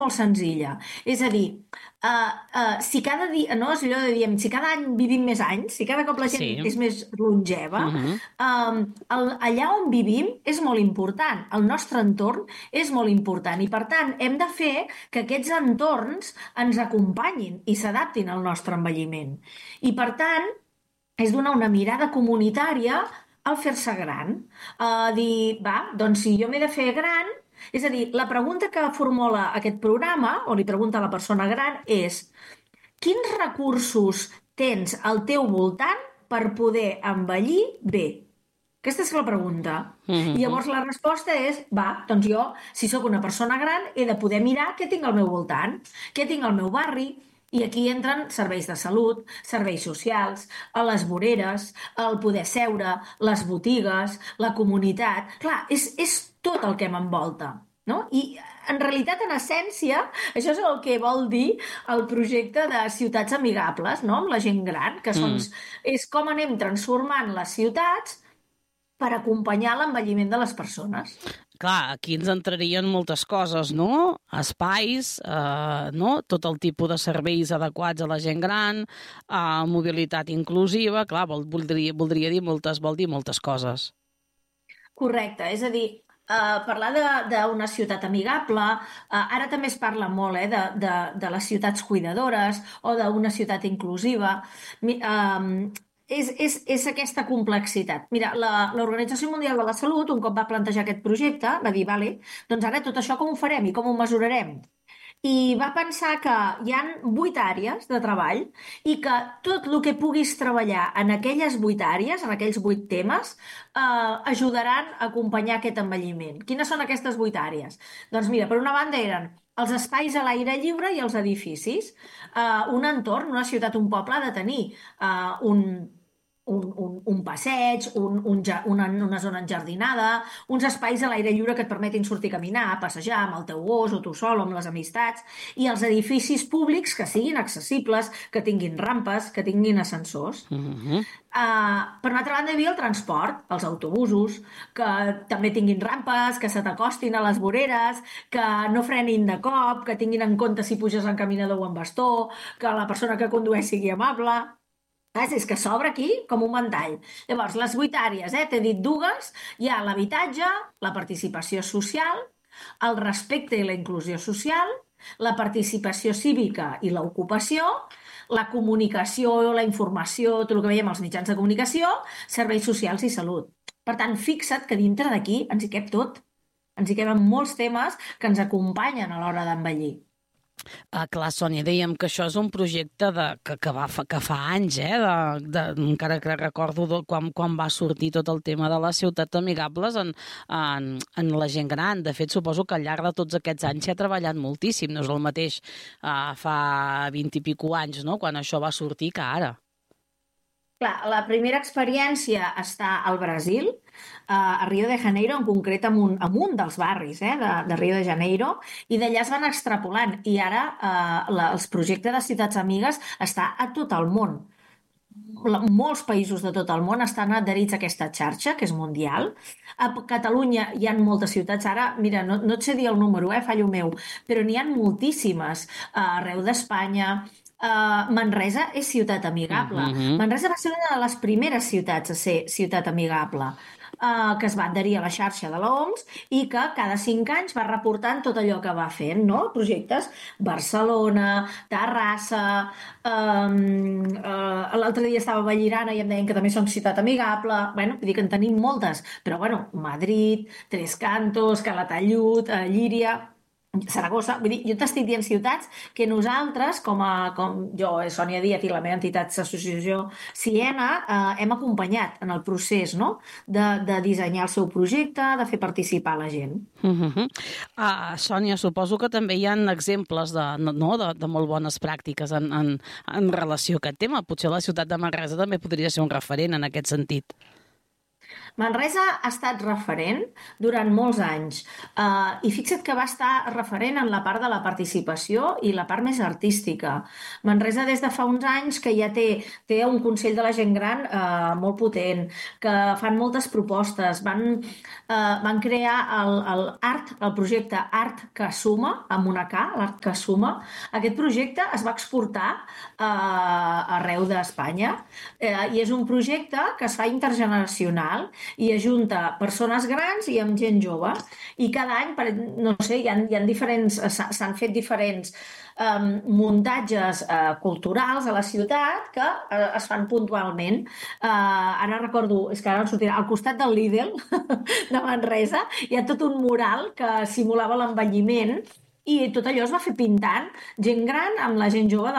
molt senzilla. És a dir, si cada dia, no, és allò de dir, si cada any vivim més anys, si cada cop la gent Sí. és més longeva, Mhm. allà on vivim és molt important, el nostre entorn és molt important i per tant hem de fer que aquests entorns ens acompanyin i s'adaptin al nostre envelliment. I per tant, és donar una mirada comunitària al fer-se gran. Dir, va, doncs si jo m'he de fer gran, és a dir, la pregunta que formula aquest programa, o li pregunta a la persona gran, és quins recursos tens al teu voltant per poder envellir bé? Aquesta és la pregunta. I Mhm. llavors la resposta és, va, doncs jo, si sóc una persona gran, he de poder mirar què tinc al meu voltant, què tinc al meu barri, i aquí entren serveis de salut, serveis socials, a les voreres, el poder seure, les botigues, la comunitat. Clar, és tot el que m'envolta, no? I en realitat, en essència, això és el que vol dir el projecte de ciutats amigables, no? Amb la gent gran, que són, Mm. és com anem transformant les ciutats per acompanyar l'envelliment de les persones. Clar, aquí ens entrarien moltes coses, no? Espais, no? Tot el tipus de serveis adequats a la gent gran, mobilitat inclusiva, clar, voldria dir vol dir moltes coses. Correcte, és a dir, parlar d'una ciutat amigable, ara també es parla molt de les ciutats cuidadores o d'una ciutat inclusiva. És aquesta complexitat. Mira, l'Organització Mundial de la Salut, un cop va plantejar aquest projecte, va dir, vale, doncs ara tot això com ho farem i com ho mesurarem? I va pensar que hi han 8 àrees de treball i que tot el que puguis treballar en aquelles 8 àrees, en aquells 8 temes, ajudaran a acompanyar aquest envelliment. Quines són aquestes 8 àrees? Doncs mira, per una banda eren els espais a l'aire lliure i els edificis. Un entorn, una ciutat, un poble ha de tenir un passeig, una zona enjardinada, uns espais a l'aire lliure que et permetin sortir a caminar, a passejar amb el teu gos o tu sol o amb les amistats, i els edificis públics que siguin accessibles, que tinguin rampes, que tinguin ascensors. Mhm. Per una altra banda, hi havia el transport, els autobusos, que també tinguin rampes, que se t'acostin a les voreres, que no frenin de cop, que tinguin en compte si puges en caminador o en bastó, que la persona que condueix sigui amable. És que s'obre aquí com un ventall. Llavors, les 8 àrees, t'he dit dues, hi ha l'habitatge, la participació social, el respecte i la inclusió social, la participació cívica i l'ocupació, la comunicació, la informació, tot el que veiem als mitjans de comunicació, serveis socials i salut. Per tant, fixa't que dintre d'aquí ens hi cap tot. Ens hi caben molts temes que ens acompanyen a l'hora d'envellir. Clar, Sònia, dèiem que això és un projecte que fa anys, encara que recordo quan va sortir tot el tema de les ciutats amigables en la gent gran. De fet, suposo que al llarg de tots aquests anys s'hi ha treballat moltíssim. No és el mateix fa 20 i pico anys, no?, quan això va sortir, que ara. Clar, la primera experiència està al Brasil, a Rio de Janeiro, en concret en un dels barris de Rio de Janeiro, i d'allà es van extrapolant. I ara els projectes de ciutats amigues està a tot el món. Molts països de tot el món estan adherits a aquesta xarxa, que és mundial. A Catalunya hi ha moltes ciutats. Ara, mira, no et sé dir el número, fallo meu, però n'hi ha moltíssimes arreu d'Espanya. Manresa és ciutat amigable. Mhm. Manresa va ser una de les primeres ciutats a ser ciutat amigable, que es va adherir a la xarxa de l'OMS i que cada 5 anys va reportant tot allò que va fent, no? Projectes Barcelona, Terrassa, l'altre dia estava a Vallirana i em deien que també són ciutat amigable. Bueno, vull dir que en tenim moltes, però bueno, Madrid, Tres Cantos, Calatayud, Llíria, Saragossa, vull dir, jo t'estic dient ciutats que nosaltres, com jo, Sònia Díaz i la meva entitat d'associació Siena, hem acompanyat en el procés, no?, de dissenyar el seu projecte, de fer participar la gent. Mhm. Sònia, suposo que també hi ha exemples de molt bones pràctiques en relació a aquest tema. Potser la ciutat de Manresa també podria ser un referent en aquest sentit. Manresa ha estat referent durant molts anys i fixa't que va estar referent en la part de la participació i la part més artística. Manresa des de fa uns anys que ja té un Consell de la Gent Gran molt potent, que fan moltes propostes, van crear el projecte Art que Suma, amb una K, l'Art que Suma. Aquest projecte es va exportar arreu d'Espanya i és un projecte que es fa intergeneracional i ajunta persones grans i amb gent jove. I cada any, no sé, hi ha diferents, s'han fet diferents muntatges culturals a la ciutat que es fan puntualment. Ara recordo, és que ara em sortirà, al costat del Lidl de Manresa hi ha tot un mural que simulava l'envelliment i tot allò es va fer pintant gent gran amb la gent jove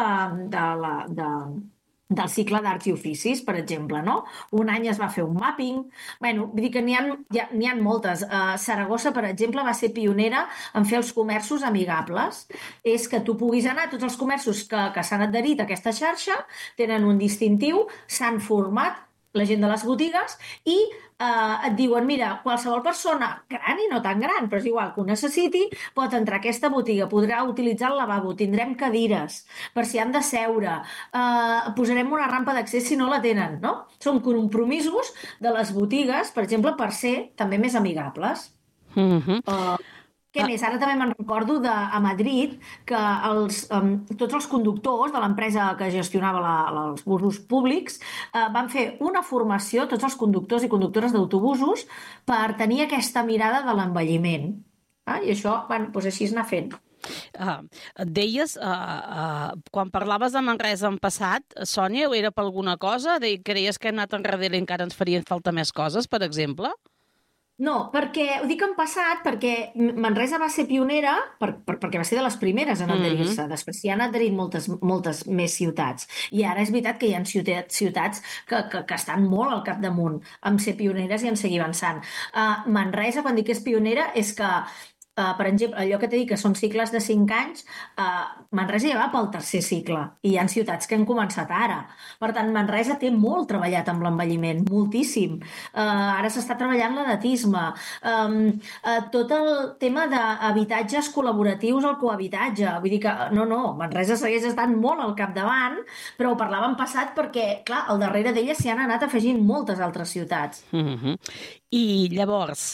del cicle d'arts i oficis, per exemple, no? Un any es va fer un mapping. Bueno, vull dir que n'hi ha moltes. Saragossa, per exemple, va ser pionera en fer els comerços amigables. És que tu puguis anar a tots els comerços que s'han adherit a aquesta xarxa, tenen un distintiu, s'han format la gent de les botigues i et diuen, mira, qualsevol persona gran i no tan gran, però és igual que ho necessiti, pot entrar a aquesta botiga, podrà utilitzar el lavabo, tindrem cadires per si han de seure, posarem una rampa d'accés si no la tenen, no? Són compromisos de les botigues, per exemple, per ser també més amigables. Què més? Ara també me'n recordo a Madrid que tots els conductors de l'empresa que gestionava els busos públics van fer una formació, tots els conductors i conductores d'autobusos, per tenir aquesta mirada de l'envelliment. I això, bueno, doncs així es anar fent. Deies, quan parlaves de Manresa en passat, Sònia, era per alguna cosa? Creies que hem anat enrere i encara ens farien falta més coses, per exemple? No, perquè ho dic en passat perquè Manresa va ser pionera perquè va ser de les primeres en adherir-se. Després s'hi han adherit moltes més ciutats. I ara és veritat que hi ha ciutats que estan molt al capdamunt en ser pioneres i en seguir avançant. Manresa, quan dic que és pionera, és que per exemple, allò que t'he dit que són cicles de 5 anys, Manresa ja va pel tercer cicle i hi ha ciutats que han començat ara. Per tant, Manresa té molt treballat amb l'envelliment, moltíssim. Ara s'està treballant l'edatisme. Tot el tema d'habitatges col·laboratius al cohabitatge. Vull dir que, no, Manresa segueix estant molt al capdavant, però ho parlàvem passat perquè, clar, al darrere d'ella s'hi han anat afegint moltes altres ciutats. I llavors,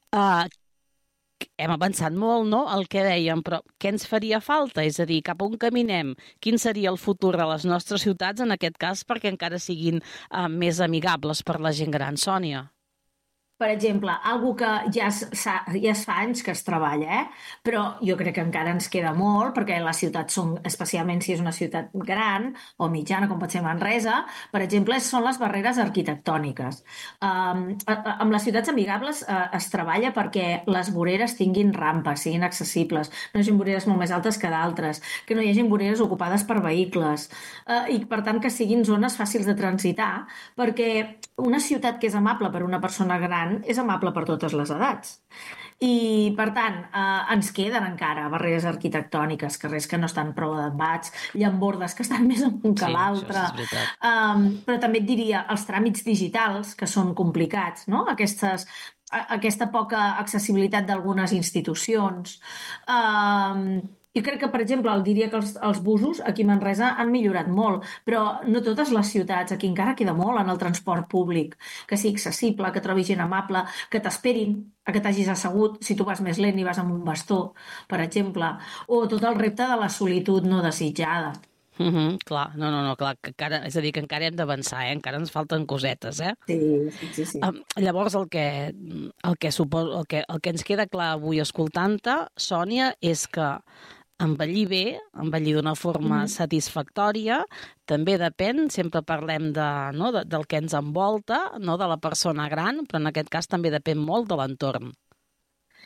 hem avançat molt, no?, el que dèiem, però què ens faria falta? És a dir, cap on caminem? Quin seria el futur de les nostres ciutats, en aquest cas, perquè encara siguin més amigables per la gent gran, Sònia? Per exemple, algo que ja es fa anys que es treballa, però jo crec que encara ens queda molt, perquè les ciutats són, especialment si és una ciutat gran o mitjana, com pot ser Manresa, per exemple, són les barreres arquitectòniques. Amb les ciutats amigables es treballa perquè les voreres tinguin rampes, siguin accessibles, no hi hagi voreres molt més altes que d'altres, que no hi hagi voreres ocupades per vehicles, i per tant que siguin zones fàcils de transitar, perquè una ciutat que és amable per una persona gran és amable per totes les edats. I, per tant, ens queden encara barreres arquitectòniques, carrers que no estan prou adambats, llambordes que estan més amunt que l'altre. Però també et diria els tràmits digitals, que són complicats, no? Aquesta poca accessibilitat d'algunes institucions. Jo crec que, per exemple, diria que els busos aquí a Manresa han millorat molt, però no totes les ciutats, aquí encara queda molt en el transport públic, que sigui accessible, que trobis gent amable, que t'esperin a que t'hagis assegut si tu vas més lent i vas amb un bastó, per exemple, o tot el repte de la solitud no desitjada. Clar, no, clar, és a dir, que encara hem d'avançar, encara ens falten cosetes, Sí. Llavors, el que ens queda clar avui escoltant-te, Sònia, és que envellir bé, envellir d'una forma satisfactòria, també depèn, sempre parlem del que ens envolta, no de la persona gran, però en aquest cas també depèn molt de l'entorn.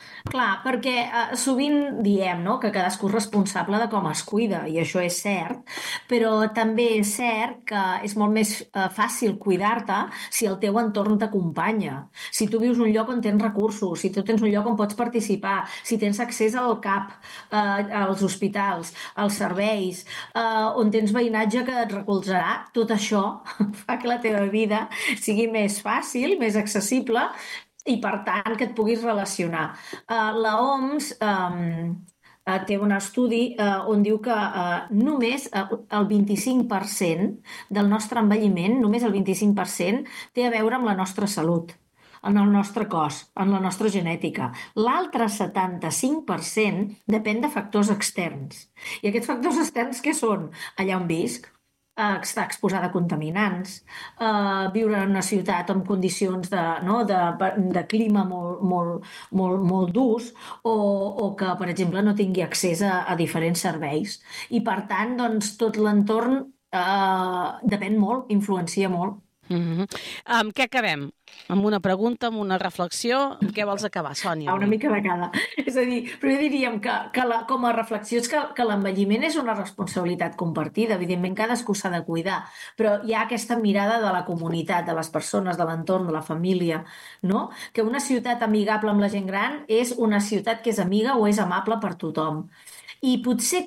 Clar, perquè sovint diem, no?, que cadascú és responsable de com es cuida, i això és cert, però també és cert que és molt més fàcil cuidar-te si el teu entorn t'acompanya. Si tu vius un lloc on tens recursos, si tu tens un lloc on pots participar, si tens accés al CAP, als hospitals, als serveis, on tens veïnatge que et recolzarà, tot això fa que la teva vida sigui més fàcil, més accessible, i per tant que et puguis relacionar. La OMS té un estudi on diu que només el 25% del nostre envelliment, només el 25%, té a veure amb la nostra salut, en el nostre cos, en la nostra genètica. L'altre 75% depèn de factors externs. I aquests factors externs què són? Allà on visc, estar exposada a contaminants, viure en una ciutat amb condicions de clima molt durs, o que, per exemple, no tingui accés a diferents serveis. I, per tant, doncs, tot l'entorn depèn molt, influencia molt. Amb què acabem? Amb una pregunta, amb una reflexió? Amb què vols acabar, Sònia? Una mica de cada. És a dir, primer diríem que com a reflexió és que l'envelliment és una responsabilitat compartida. Evidentment, cadascú s'ha de cuidar, però hi ha aquesta mirada de la comunitat, de les persones, de l'entorn, de la família, no? Que una ciutat amigable amb la gent gran és una ciutat que és amiga o és amable per tothom. I potser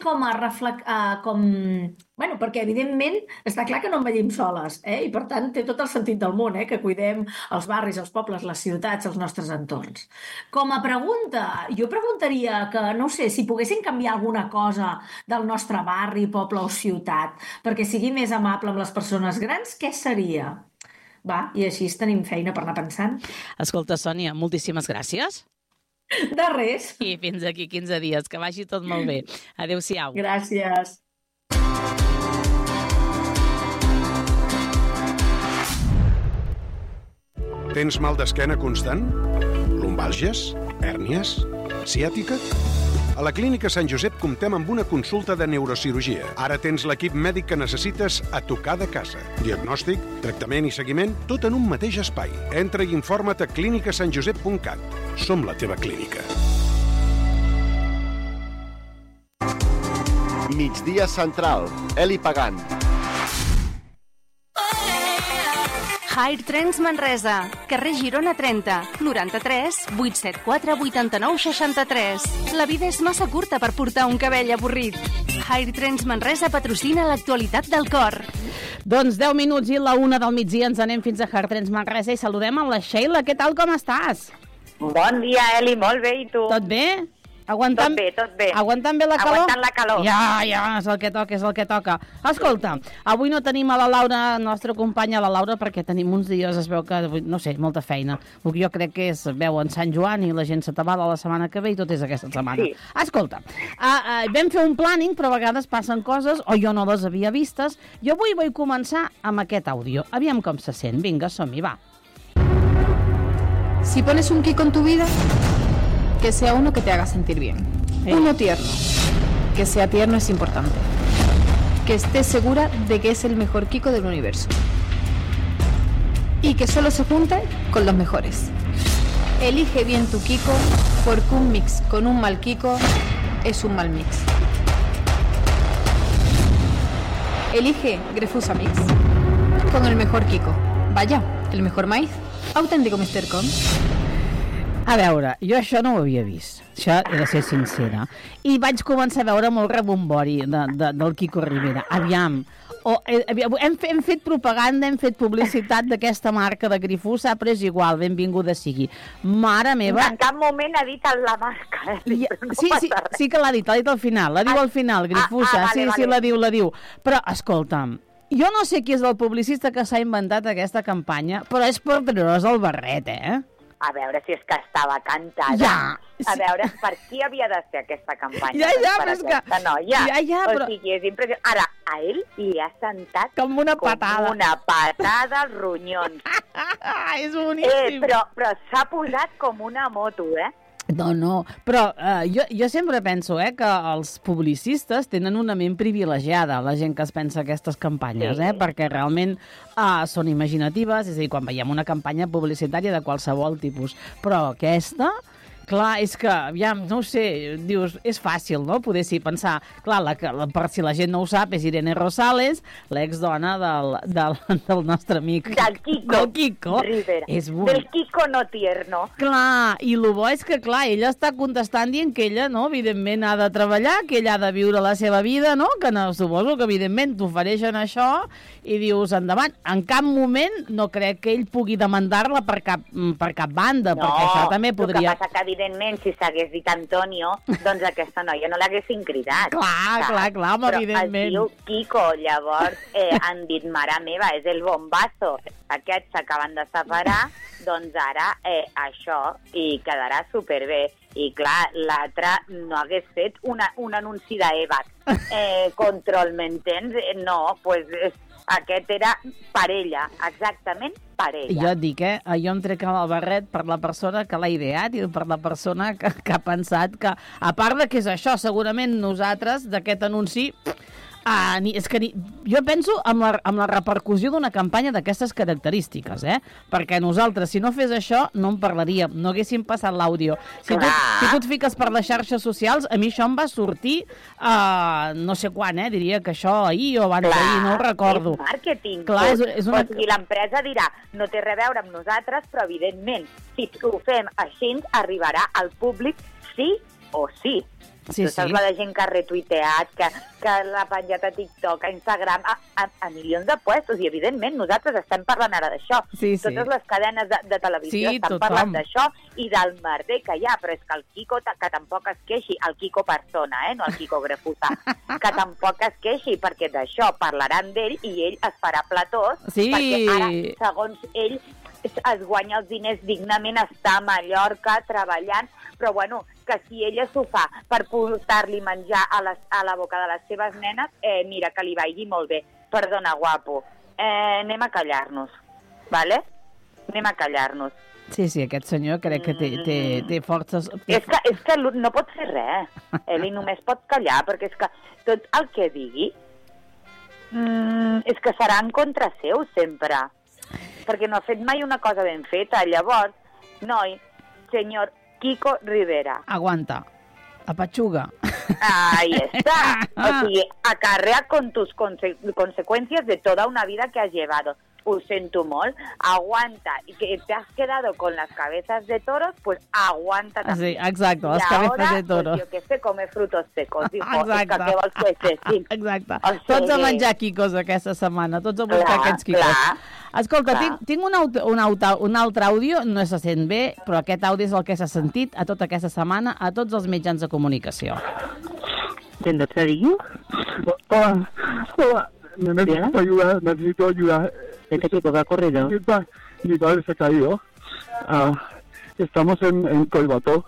Bueno, perquè evidentment està clar que no envellim soles, i per tant té tot el sentit del món, que cuidem els barris, els pobles, les ciutats, els nostres entorns. Com a pregunta, jo preguntaria que, no sé, si poguessin canviar alguna cosa del nostre barri, poble o ciutat perquè sigui més amable amb les persones grans, què seria? Va, i així tenim feina per anar pensant. Escolta, Sònia, moltíssimes gràcies. De res. I fins aquí 15 dies. Que vagi tot molt bé. Adéu-siau. Gràcies. Tens mal d'esquena constant? Lumbàlgies? Hèrnies? Ciàtica? A la Clínica Sant Josep comptem amb una consulta de neurocirurgia. Ara tens l'equip mèdic que necessites a tocar de casa. Diagnòstic, tractament i seguiment, tot en un mateix espai. Entra i informa't a clinicasantjosep.cat. Som la teva clínica. Migdia Central. Eli Pagant. Hire Trends Manresa, carrer Girona 30, 93 874 89 63. La vida és massa curta per portar un cabell avorrit. Hire Trends Manresa patrocina l'actualitat del cor. Doncs 10 minuts i la 1 del migdia ens anem fins a Hire Trends Manresa i saludem amb la Sheila. Què tal, com estàs? Bon dia, Eli, molt bé, i tu? Tot bé? Aguantant, tot bé. Aguantant bé la calor? Aguantant la calor. Ja, és el que toca. Escolta, avui no tenim a la Laura, nostra companya, la Laura, perquè tenim uns dies, es veu que, no sé, molta feina. El que jo crec que és, veu, en Sant Joan i la gent s'atabala la setmana que ve i tot és aquesta setmana. Sí. Escolta, vam fer un planning, però a vegades passen coses, o jo no les havia vistes. Jo avui vull començar amb aquest àudio. Aviam com se sent. Vinga, som-hi, va. Si pones un Kiko en tu vida, que sea uno que te haga sentir bien. Uno tierno. Que sea tierno es importante. Que estés segura de que es el mejor Kiko del universo. Y que solo se junte con los mejores. Elige bien tu Kiko, porque un mix con un mal Kiko es un mal mix. Elige Grefusa Mix con el mejor Kiko. Vaya, el mejor maíz. Auténtico Mr. Com. A veure, jo això no ho havia vist. Això he de ser sincera. I vaig començar a veure molt rebombori del Kiko Rivera. Aviam. Hem fet propaganda, hem fet publicitat d'aquesta marca de Grifusa, però és igual, benvinguda sigui. Mare meva... En cap moment ha dit la marca. Sí que l'ha dit al final. La diu al final, Grifusa. Vale. Sí, la diu. Però, escolta'm, jo no sé qui és el publicista que s'ha inventat aquesta campanya, però és per treure's el barret, A veure si és que estava cantada. Ja. A veure, per qui havia de ser aquesta campanya? Ja, per però és que... aquesta noia. Ja, però... O sigui, és impressionant. Ara, a ell li ha sentat com una patada. Com una patada als ronyons. És boníssim. Però s'ha posat com una moto, No, però jo sempre penso que els publicistes tenen una ment privilegiada, la gent que es pensa aquestes campanyes, perquè realment són imaginatives, és a dir, quan veiem una campanya publicitària de qualsevol tipus. Però aquesta, Clar, és que, aviam, no ho sé, dius, és fàcil, no?, poder sí pensar. Clar, per si la gent no ho sap, és Irene Rosales, l'exdona del nostre amic... Del Quico Rivera. Del Quico no tierno. Clar, i el bo és que, clar, ella està contestant dient que ella, no, evidentment ha de treballar, que ella ha de viure la seva vida, no?, que no, suposo que, evidentment, t'ofereixen això i dius, endavant. En cap moment no crec que ell pugui demandar-la per cap banda, perquè això també podria... El que passa que, evidentment, si s'hagués dit Antonio, doncs aquesta noia no l'haguessin cridat. Clar, home, evidentment. Però es diu Quico, llavors han dit, mare meva, és el bombazo. Aquests s'acaben de separar, doncs ara això, i quedarà superbé. I clar, l'altre no hagués fet un anunci d'Evac. Control, m'entens? No, doncs aquest era parella, exactament parella. Jo et dic, jo em trec el barret per la persona que l'ha ideat i per la persona que ha pensat que, a part de que és això, segurament nosaltres, d'aquest anunci... és que jo penso amb la repercussió d'una campanya d'aquestes característiques, perquè nosaltres, si no fes això, no en parlaríem, no haguéssim passat l'àudio. Si tu et fiques per les xarxes socials, a mi això em va sortir no sé quan, diria que això ahir o abans d'ahir, no ho recordo. És màrqueting. Clar, és una... O sigui, l'empresa dirà, no té res a veure amb nosaltres, però evidentment, si ho fem així, arribarà al públic sí o sí. Sí, tu saps la gent que ha retuiteat, que l'ha penjat a TikTok, a Instagram, a milions de puestos, i evidentment nosaltres estem parlant ara d'això. Totes les cadenes de televisió estan parlant d'això i del merder que hi ha, però és que el Quico, que tampoc es queixi, el Quico persona, no el Quico Grefusa, que tampoc es queixi, perquè d'això parlaran d'ell i ell es farà platós, perquè ara, segons ell, es guanya els diners dignament, està a Mallorca treballant, però bueno, que si ella s'ho fa per portar-li menjar a la boca de les seves nenes, mira, que li vagi molt bé. Perdona, guapo. Anem a callar-nos, vale? Anem a callar-nos. Sí, aquest senyor crec que té forces... És que no pot fer res. Ell només pot callar, perquè és que tot el que digui és que serà en contra seu, sempre. Perquè no ha fet mai una cosa ben feta. Llavors, noi, senyor Quico Rivera. Aguanta. Apachuga. Ahí está. O sigui, acarrea con tus consecuencias de toda una vida que has llevado. Ho sento molt, aguanta. Y que te has quedado con las cabezas de toros, pues aguanta también. Sí, exacto, las cabezas de toros. Pues yo que sé, come frutos secos. Dijo, exacte. És que què vols que sé? Sí. Exacte. O sigui, tots a menjar quicos aquesta setmana, tots a buscar aquests quicos. Clar. Escolta, tinc un altre àudio, no se sent bé, però aquest àudio és el que s'ha sentit a tota aquesta setmana a tots els mitjans de comunicació. ¿Dónde te digo? Hola. Necesito ayuda. Este chico que ha corrido. Mi padre se ha caído. Estamos en Collbató.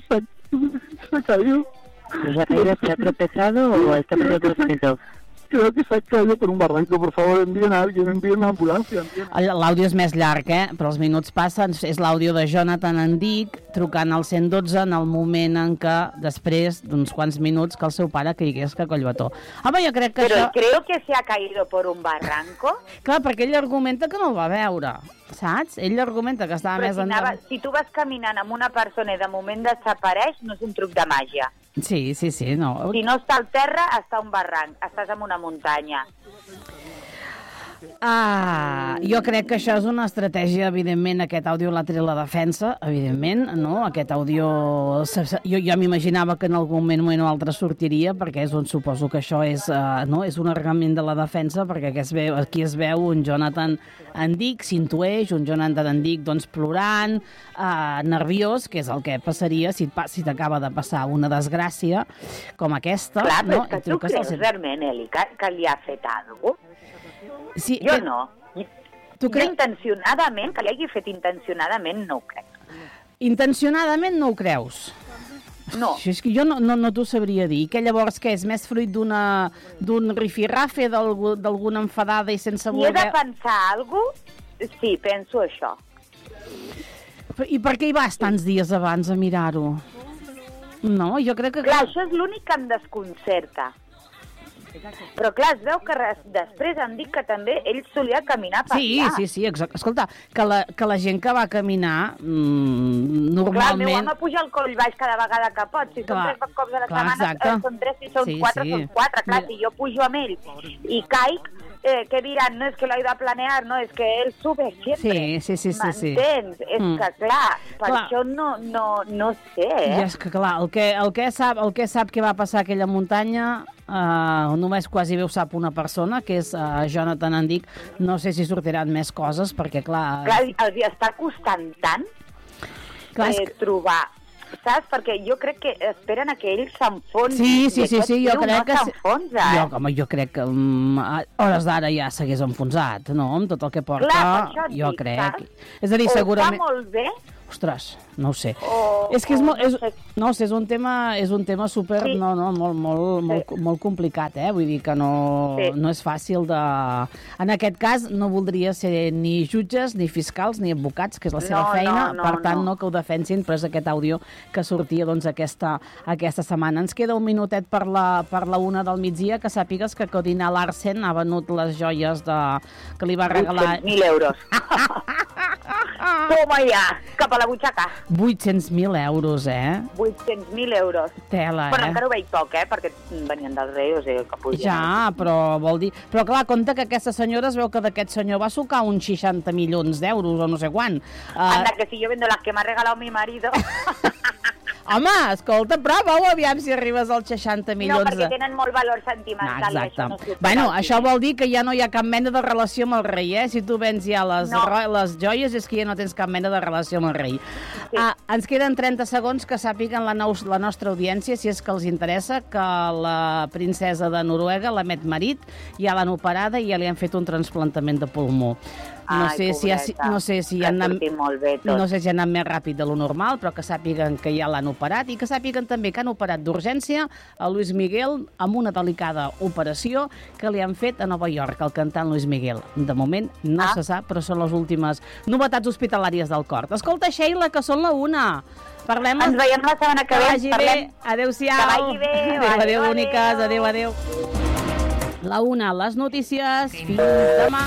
Se ha caído. ¿Se ha caído? ¿Se ha tropezado o está perdido? Creo que se ha caído por un barranco. Por favor, envíen a alguien, envíen una ambulancia. L'àudio és més llarg, però els minuts passen. És l'àudio de Jonathan Andic trucant al 112 en el moment en què, després d'uns quants minuts, que el seu pare caigués a Collbató. Home, jo crec que però això... creo que se ha caído por un barranco. Clar, perquè ell argumenta que no el va veure, saps? Ell argumenta que estava més endavant. Si tu vas caminant amb una persona i de moment desapareix, no és un truc de màgia. Sí, no. Si no està al terra, està a un barranc, estàs en una muntanya. Jo crec que això és una estratègia, evidentment, aquest àudio l'ha tret la defensa, evidentment, no? Aquest àudio, jo m'imaginava que en algun moment o altre sortiria, perquè és on suposo que això és un argument de la defensa, perquè aquí es veu un Jonathan Andic, s'intueix, un Jonathan Andic doncs plorant, nerviós, que és el que passaria si t'acaba de passar una desgràcia com aquesta. Clar, però és que tu creus realment, Eli, que li ha fet alguna cosa? Sí, jo no. Intencionadament, que li hagi fet intencionadament, no ho crec. Intencionadament no ho creus? No. Això és que jo no t'ho sabria dir. Que llavors què és? Més fruit d'un rifirrafe, d'alguna enfadada i sense voler... Si he de pensar alguna cosa, sí, penso això. I per què hi vas tants dies abans a mirar-ho? No, jo crec que... Clar, això és l'únic que em desconcerta. Però clar, es veu que després han dit que també ell solia caminar per allà. Sí, exacte. Escolta, que la gent que va caminar normalment... Clar, el meu home puja al coll baix cada vegada que pot. Si són 3 cops a la setmana, són 3, si són 4, són 4. Clar, si jo pujo amb ell i caic, ¿qué dirán? No es que lo ha ido a planear, no, es que él sube siempre. Sí. M'entens? És que, clar, per això no sé, I és que, clar, el que sap que va passar a aquella muntanya, només quasi bé ho sap una persona, que és Jonathan Andic. No sé si sortiran més coses, perquè, clar... Clar, els està costant tant trobar... Saps? Perquè jo crec que esperen a que ell s'enfonsi. Sí, jo crec que... s'enfonsa, Jo crec que a hores d'ara ja s'hagués enfonsat, no? Amb tot el que porta, clar, jo crec. És a dir, segurament... O fa molt bé... Ostres, no ho sé. És que és un tema super, molt complicat, Vull dir que no és fàcil de... En aquest cas no voldria ser ni jutges, ni fiscals, ni advocats, que és la seva feina, per tant no que ho defensin, però és aquest àudio que sortia doncs aquesta setmana. Ens queda un minutet per la 1 del migdia, que sàpigues que Codina Larsen ha venut les joies que li va regalar... 800.000 euros. Toma ja, cap a la butxaca. 800.000 euros, 800.000 euros. Tela, Però encara ho veig poc, perquè venien del rei, o sigui, que podien... Ja, però vol dir... Però clar, compte que aquesta senyora es veu que d'aquest senyor va sucar uns 60 milions d'euros o no sé quan. Anda, que si yo vendo las que me ha regalado mi marido... Home, escolta, prova-ho, aviam si arribes als 60 milions. No, perquè tenen molt valor sentimental. Exacte. Això vol dir que ja no hi ha cap mena de relació amb el rei, Si tu vens ja les joies és que ja no tens cap mena de relació amb el rei. Sí. Ens queden 30 segons que sàpiguen la nostra audiència, si és que els interessa, que la princesa de Noruega, la Mette-Marit, ja l'han operada i ja li han fet un trasplantament de pulmó. No sé si han anat més ràpid de lo normal, però que sàpiguen que ja l'han operat i que sàpiguen també que han operat d'urgència a Luis Miguel amb una delicada operació que li han fet a Nova York, el cantant Luis Miguel. De moment no se sap, però són les últimes novetats hospitalàries del cor. Escolta, Sheila, que són la 1. Parlem... Ens veiem la setmana que ve. Que vagi bé. Adéu-siau. Que vagi bé. Adéu, boniques. Adéu. La 1, les notícies. Fins demà.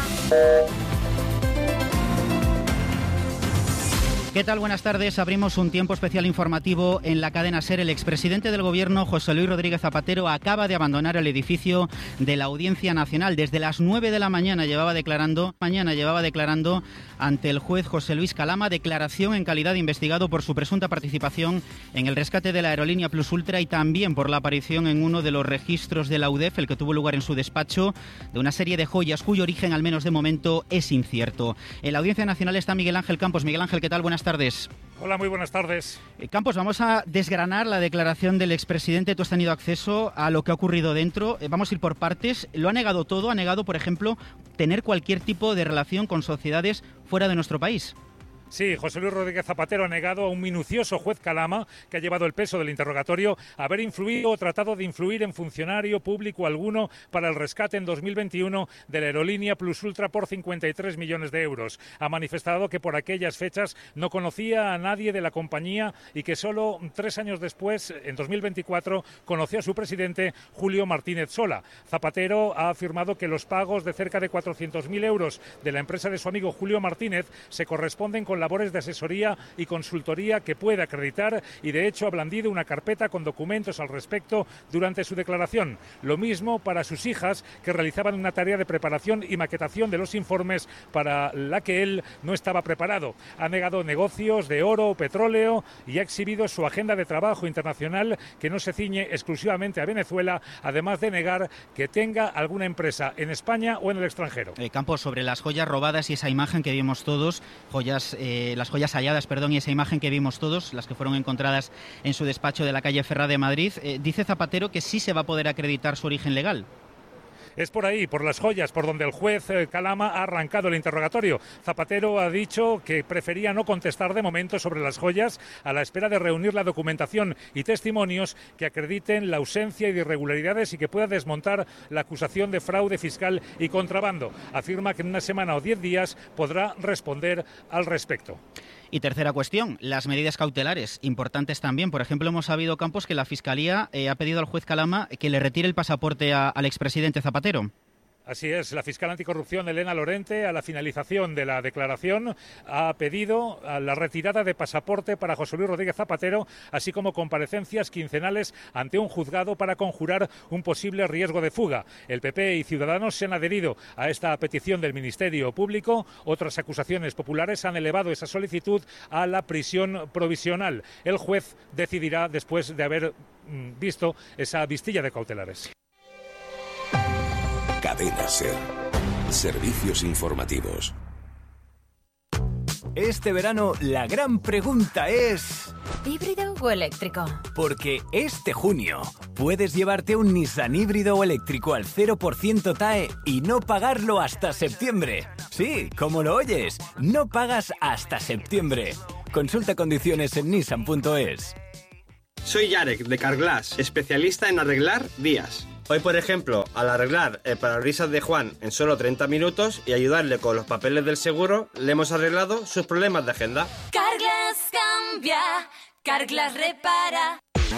¿Qué tal? Buenas tardes. Abrimos un tiempo especial informativo en la cadena SER. El expresidente del Gobierno, José Luis Rodríguez Zapatero, acaba de abandonar el edificio de la Audiencia Nacional. Desde las 9 de la mañana llevaba declarando ante el juez José Luis Calama, declaración en calidad de investigado por su presunta participación en el rescate de la aerolínea Plus Ultra y también por la aparición en uno de los registros de la UDEF, el que tuvo lugar en su despacho, de una serie de joyas cuyo origen, al menos de momento, es incierto. En la Audiencia Nacional está Miguel Ángel Campos. Miguel Ángel, ¿qué tal? Buenas tardes. Hola, muy buenas tardes. Campos, vamos a desgranar la declaración del expresidente. Tú has tenido acceso a lo que ha ocurrido dentro. Vamos a ir por partes. Lo ha negado todo. Ha negado, por ejemplo, tener cualquier tipo de relación con sociedades fuera de nuestro país. Sí, José Luis Rodríguez Zapatero ha negado a un minucioso juez Calama, que ha llevado el peso del interrogatorio, haber influido o tratado de influir en funcionario público alguno para el rescate en 2021 de la aerolínea Plus Ultra por 53 millones de euros. Ha manifestado que por aquellas fechas no conocía a nadie de la compañía y que solo 3 años después, en 2024, conoció a su presidente, Julio Martínez Sola. Zapatero ha afirmado que los pagos de cerca de 400.000 euros de la empresa de su amigo Julio Martínez se corresponden con labores de asesoría y consultoría que puede acreditar y de hecho ha blandido una carpeta con documentos al respecto durante su declaración. Lo mismo para sus hijas, que realizaban una tarea de preparación y maquetación de los informes para la que él no estaba preparado. Ha negado negocios de oro o petróleo y ha exhibido su agenda de trabajo internacional que no se ciñe exclusivamente a Venezuela, además de negar que tenga alguna empresa en España o en el extranjero. Campos, sobre las joyas robadas y esa imagen que vimos todos, las joyas halladas, y esa imagen que vimos todos, las que fueron encontradas en su despacho de la calle Ferrá de Madrid, dice Zapatero que sí se va a poder acreditar su origen legal. Es por ahí, por las joyas, por donde el juez Calama ha arrancado el interrogatorio. Zapatero ha dicho que prefería no contestar de momento sobre las joyas a la espera de reunir la documentación y testimonios que acrediten la ausencia de irregularidades y que pueda desmontar la acusación de fraude fiscal y contrabando. Afirma que en una semana o 10 días podrá responder al respecto. Y tercera cuestión, las medidas cautelares, importantes también. Por ejemplo, hemos sabido, Campos, que la Fiscalía ha pedido al juez Calama que le retire el pasaporte al expresidente Zapatero. Así es, la fiscal anticorrupción Elena Lorente, a la finalización de la declaración, ha pedido la retirada de pasaporte para José Luis Rodríguez Zapatero, así como comparecencias quincenales ante un juzgado para conjurar un posible riesgo de fuga. El PP y Ciudadanos se han adherido a esta petición del Ministerio Público. Otras acusaciones populares han elevado esa solicitud a la prisión provisional. El juez decidirá después de haber visto esa vistilla de cautelares. Cadena SER. Servicios informativos. Este verano la gran pregunta es... ¿híbrido o eléctrico? Porque este junio puedes llevarte un Nissan híbrido o eléctrico al 0% TAE y no pagarlo hasta septiembre. Sí, como lo oyes, no pagas hasta septiembre. Consulta condiciones en nissan.es. Soy Yarek, de Carglass, especialista en arreglar vías. Hoy, por ejemplo, al arreglar el parabrisas de Juan en solo 30 minutos y ayudarle con los papeles del seguro, le hemos arreglado sus problemas de agenda. Carglass cambia, Carglass repara.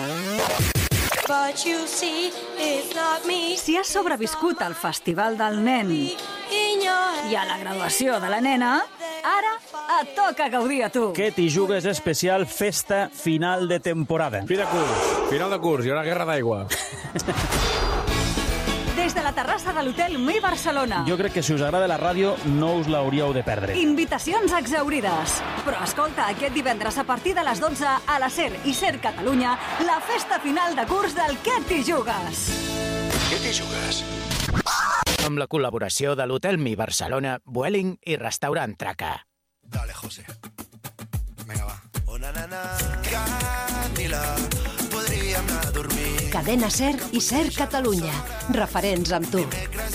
Si has sobreviscut al Festival del Nen i a la graduació de la nena, ara et toca gaudir a tu. Que t'hi jugues especial festa final de temporada. Final de curs, hi haurà guerra d'aigua. Des de la terrassa de l'Hotel Mi Barcelona. Jo crec que si us agrada la ràdio no us l'hauríeu de perdre. Invitacions exhaurides. Però escolta, aquest divendres a partir de les 12 a la SER i SER Catalunya, la festa final de curs del Què t'hi jugues? Què t'hi jugues? Amb la col·laboració de l'Hotel Mi Barcelona, Vueling i Restaurant Traca. Dale, José. Venga, va. Una nana, Camila, podríem anar a dormir. Cadena SER i SER Catalunya. Referents amb tu.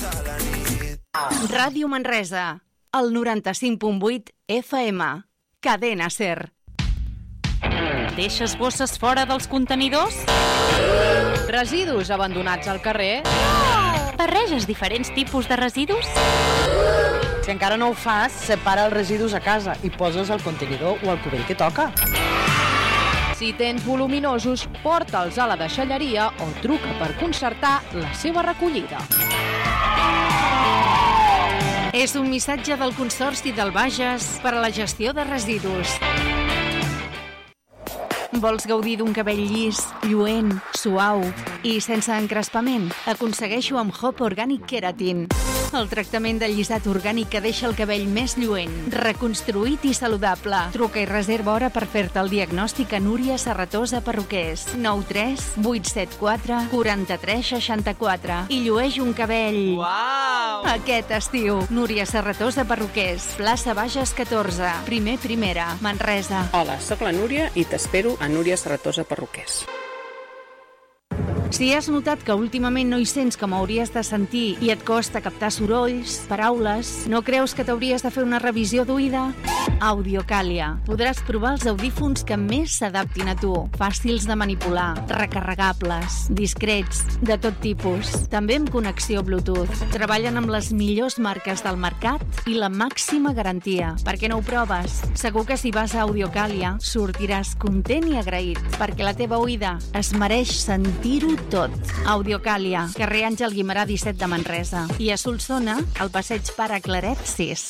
Ràdio Manresa, el 95.8 FM. Cadena SER. Deixes bosses fora dels contenidors? Residus abandonats al carrer? Barreges diferents tipus de residus? Si encara no ho fas, separa els residus a casa i poses al contenidor o al cubell que toca. Si tens voluminosos, porta'ls a la deixalleria o truca per concertar la seva recollida. És un missatge del Consorci del Bages per a la gestió de residus. Vols gaudir d'un cabell llis, lluent, suau i sense encrespament? Aconsegueixo amb Hop Organic Keratin. El tractament de llisat orgànic que deixa el cabell més lluent, reconstruït i saludable. Truca i reserva hora per fer-te el diagnòstic a Núria Serratosa Perruquers. 93 874 43 64. I llueix un cabell... Uau! Aquest estiu. Núria Serratosa Perruquers. Plaça Bages 14. Primera. Manresa. Hola, sóc la Núria i t'espero a Núria Serratosa Perruquers. Si has notat que últimament no hi sents com hauries de sentir i et costa captar sorolls, paraules, no creus que t'hauries de fer una revisió d'oïda? Audiocàlia. Podràs provar els audífons que més s'adaptin a tu. Fàcils de manipular, recarregables, discrets, de tot tipus. També amb connexió Bluetooth. Treballen amb les millors marques del mercat i la màxima garantia. Per què no ho proves? Segur que si vas a Audiocàlia sortiràs content i agraït, perquè la teva oïda es mereix sentir-ho tot. Audiocàlia, carrer Àngel Guimerà 17 de Manresa. I a Solsona, al passeig Pare Claret 6.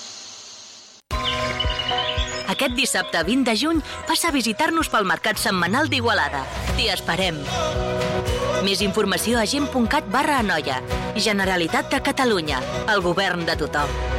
Aquest dissabte 20 de juny passa a visitar-nos pel Mercat Setmanal d'Igualada. T'hi esperem. Més informació a gent.cat/Anoia. Generalitat de Catalunya. El govern de tothom.